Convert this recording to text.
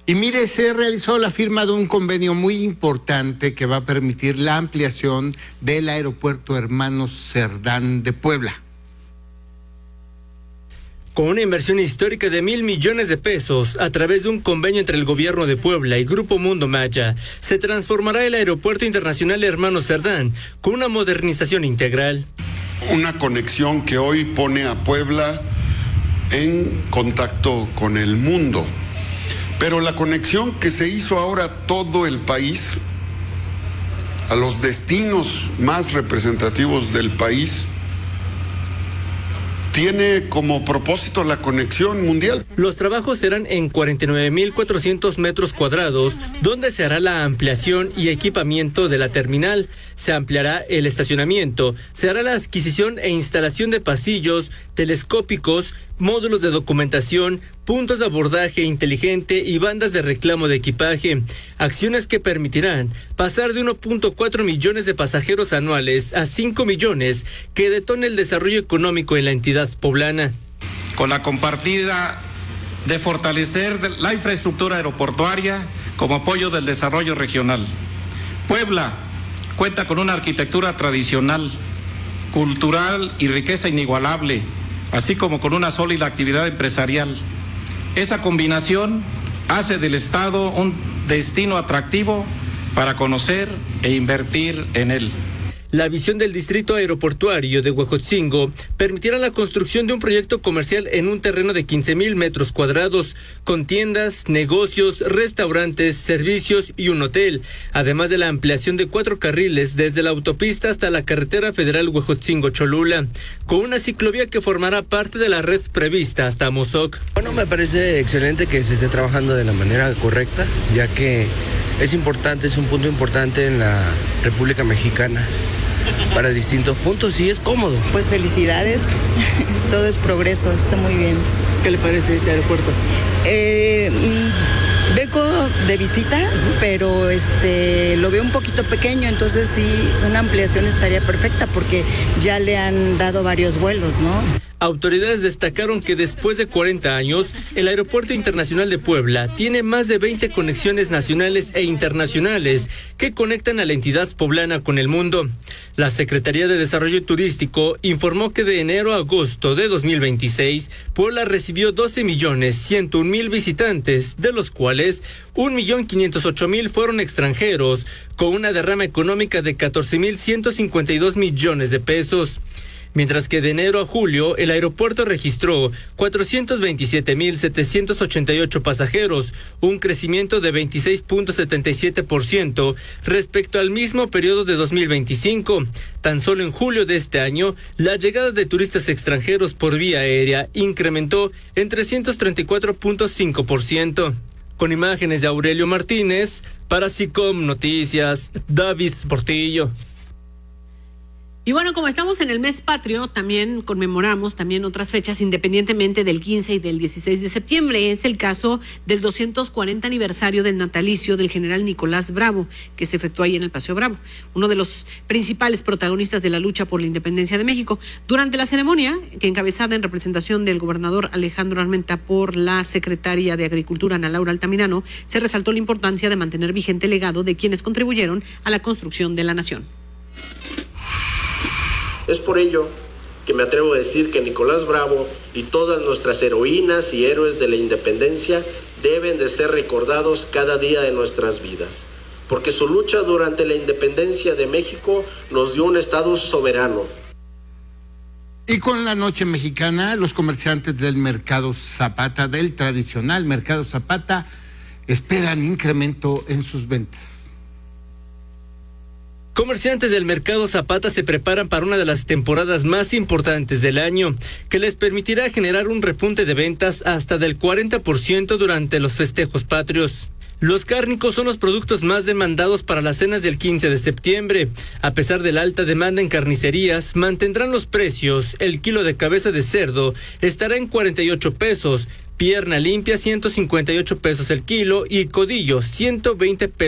Y mire, se realizó la firma de un convenio muy importante que va a permitir la ampliación del aeropuerto Hermanos Cerdán de Puebla. Con una inversión histórica de 1,000 millones de pesos a través de un convenio entre el gobierno de Puebla y Grupo Mundo Maya, se transformará el Aeropuerto Internacional Hermanos Cerdán con una modernización integral. Una conexión que hoy pone a Puebla en contacto con el mundo. Pero la conexión que se hizo ahora a todo el país, a los destinos más representativos del país, tiene como propósito la conexión mundial. Los trabajos serán en 49,400 metros cuadrados, donde se hará la ampliación y equipamiento de la terminal. Se ampliará el estacionamiento, se hará la adquisición e instalación de pasillos telescópicos, módulos de documentación, puntos de abordaje inteligente y bandas de reclamo de equipaje. Acciones que permitirán pasar de 1.4 millones de pasajeros anuales a 5 millones, que detone el desarrollo económico en la entidad poblana. Con la compartida de fortalecer la infraestructura aeroportuaria como apoyo del desarrollo regional. Puebla cuenta con una arquitectura tradicional, cultural y riqueza inigualable, así como con una sólida actividad empresarial. Esa combinación hace del Estado un destino atractivo para conocer e invertir en él. La visión del distrito aeroportuario de Huejotzingo permitirá la construcción de un proyecto comercial en un terreno de 15,000 metros cuadrados, con tiendas, negocios, restaurantes, servicios y un hotel, además de la ampliación de 4 carriles desde la autopista hasta la carretera federal Huejotzingo-Cholula, con una ciclovía que formará parte de la red prevista hasta Mozoc. Bueno, me parece excelente que se esté trabajando de la manera correcta, ya que es un punto importante en la República Mexicana para distintos puntos y es cómodo. Pues felicidades, todo es progreso, está muy bien. ¿Qué le parece este aeropuerto? Vengo de visita, pero lo veo un poquito pequeño, entonces sí, una ampliación estaría perfecta porque ya le han dado varios vuelos, ¿no? Autoridades destacaron que después de 40 años, el Aeropuerto Internacional de Puebla tiene más de 20 conexiones nacionales e internacionales que conectan a la entidad poblana con el mundo. La Secretaría de Desarrollo Turístico informó que de enero a agosto de 2026, Puebla recibió 12,101,000 visitantes, de los cuales 1,508,000 fueron extranjeros, con una derrama económica de 14,152 millones de pesos. Mientras que de enero a julio, el aeropuerto registró 427,788 pasajeros, un crecimiento de 26.77% respecto al mismo periodo de 2025. Tan solo en julio de este año, la llegada de turistas extranjeros por vía aérea incrementó en 334.5%. Con imágenes de Aurelio Martínez, para SICOM Noticias, David Portillo. Y bueno, como estamos en el mes patrio, también conmemoramos también otras fechas independientemente del 15 y del 16 de septiembre. Es el caso del 240 aniversario del natalicio del general Nicolás Bravo, que se efectuó ahí en el Paseo Bravo, uno de los principales protagonistas de la lucha por la independencia de México. Durante la ceremonia, que encabezada en representación del gobernador Alejandro Armenta por la secretaria de Agricultura, Ana Laura Altamirano, se resaltó la importancia de mantener vigente el legado de quienes contribuyeron a la construcción de la nación. Es por ello que me atrevo a decir que Nicolás Bravo y todas nuestras heroínas y héroes de la independencia deben de ser recordados cada día de nuestras vidas, porque su lucha durante la independencia de México nos dio un estado soberano. Y con la noche mexicana, los comerciantes del Mercado Zapata, del tradicional Mercado Zapata, esperan incremento en sus ventas. Comerciantes del Mercado Zapata se preparan para una de las temporadas más importantes del año, que les permitirá generar un repunte de ventas hasta del 40% durante los festejos patrios. Los cárnicos son los productos más demandados para las cenas del 15 de septiembre. A pesar de la alta demanda en carnicerías, mantendrán los precios. El kilo de cabeza de cerdo estará en 48 pesos, pierna limpia 158 pesos el kilo y codillo 120 pesos.